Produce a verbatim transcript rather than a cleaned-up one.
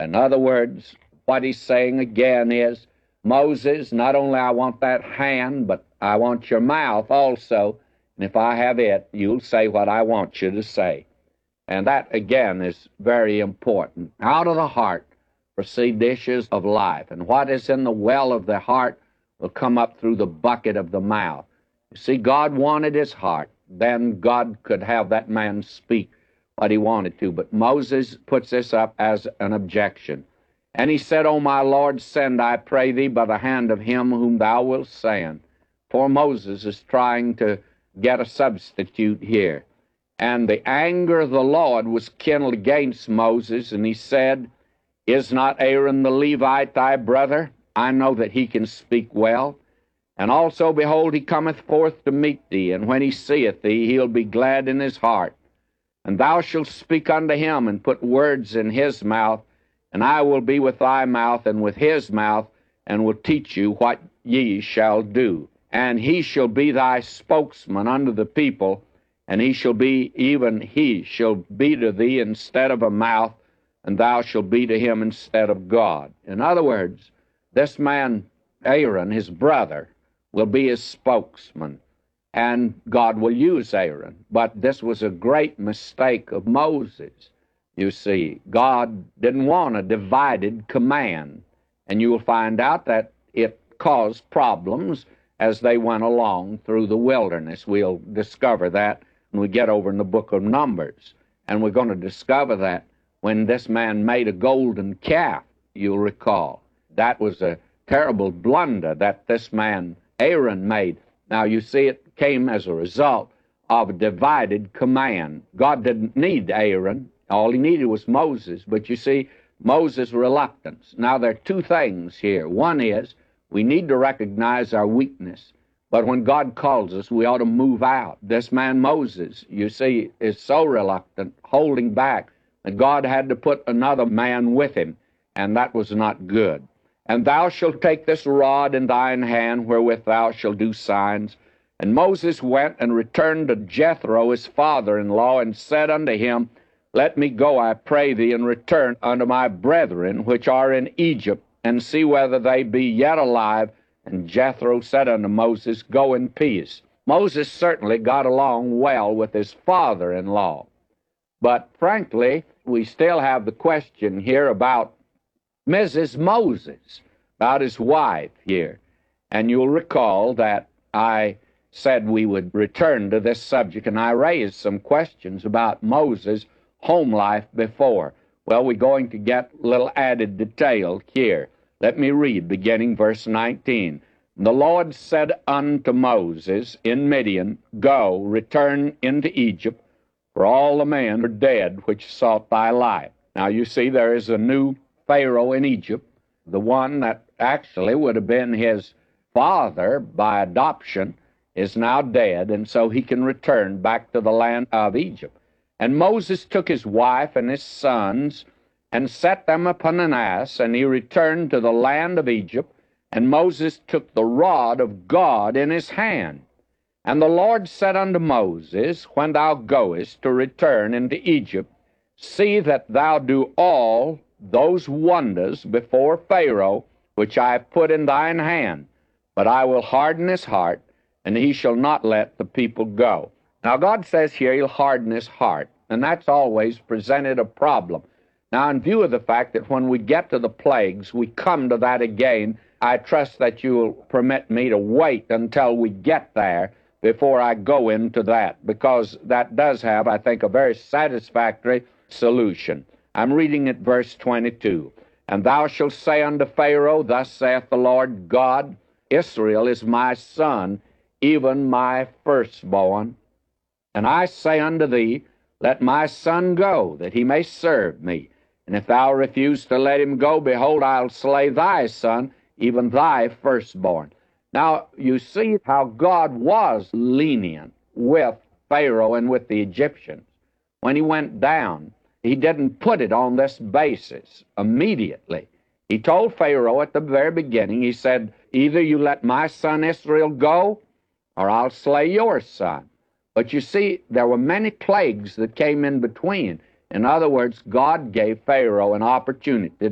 In other words, what he's saying again is, Moses, not only I want that hand, but I want your mouth also, and if I have it, you'll say what I want you to say. And that, again, is very important. Out of the heart proceed the issues of life, and what is in the well of the heart will come up through the bucket of the mouth. You see, God wanted his heart. Then God could have that man speak what he wanted to. But Moses puts this up as an objection. And he said, O my Lord, send, I pray thee, by the hand of him whom thou wilt send. For Moses is trying to get a substitute here. And the anger of the Lord was kindled against Moses, and he said, Is not Aaron the Levite thy brother? I know that he can speak well. And also, behold, he cometh forth to meet thee, and when he seeth thee, he'll be glad in his heart. And thou shalt speak unto him, and put words in his mouth, and I will be with thy mouth and with his mouth, and will teach you what ye shall do. And he shall be thy spokesman unto the people, and he shall be, even he shall be to thee instead of a mouth, and thou shalt be to him instead of God. In other words, this man, Aaron, his brother, will be his spokesman, and God will use Aaron. But this was a great mistake of Moses. You see, God didn't want a divided command, and you will find out that it caused problems as they went along through the wilderness. We'll discover that when we get over in the book of Numbers, and we're going to discover that when this man made a golden calf, you'll recall. That was a terrible blunder that this man, Aaron, made. Now, you see, it came as a result of a divided command. God didn't need Aaron. All he needed was Moses. But you see, Moses' reluctance. Now, there are two things here. One is we need to recognize our weakness. But when God calls us, we ought to move out. This man Moses, you see, is so reluctant, holding back, that God had to put another man with him, and that was not good. And thou shalt take this rod in thine hand, wherewith thou shalt do signs. And Moses went and returned to Jethro, his father-in-law, and said unto him, Let me go, I pray thee, and return unto my brethren, which are in Egypt, and see whether they be yet alive. And Jethro said unto Moses, Go in peace. Moses certainly got along well with his father-in-law. But frankly, we still have the question here about Missus Moses, about his wife here. And you'll recall that I said we would return to this subject, and I raised some questions about Moses' home life before. Well, we're going to get a little added detail here. Let me read, beginning verse nineteen. The Lord said unto Moses in Midian, Go, return into Egypt, for all the men are dead which sought thy life. Now, you see, there is a new Pharaoh in Egypt, the one that actually would have been his father by adoption, is now dead, and so he can return back to the land of Egypt. And Moses took his wife and his sons, and set them upon an ass, and he returned to the land of Egypt. And Moses took the rod of God in his hand. And the Lord said unto Moses, When thou goest to return into Egypt, see that thou do all those wonders before Pharaoh, which I have put in thine hand. But I will harden his heart, and he shall not let the people go. Now, God says here he'll harden his heart, and that's always presented a problem. Now, in view of the fact that when we get to the plagues, we come to that again, I trust that you'll permit me to wait until we get there before I go into that, because that does have, I think, a very satisfactory solution. I'm reading at verse twenty-two. And thou shalt say unto Pharaoh, Thus saith the Lord God, Israel is my son, even my firstborn. And I say unto thee, Let my son go, that he may serve me. And if thou refuse to let him go, behold, I'll slay thy son, even thy firstborn. Now, you see how God was lenient with Pharaoh and with the Egyptians. When he went down, he didn't put it on this basis immediately. He told Pharaoh at the very beginning, he said, Either you let my son Israel go, or I'll slay your son. But you see, there were many plagues that came in between. In other words, God gave Pharaoh an opportunity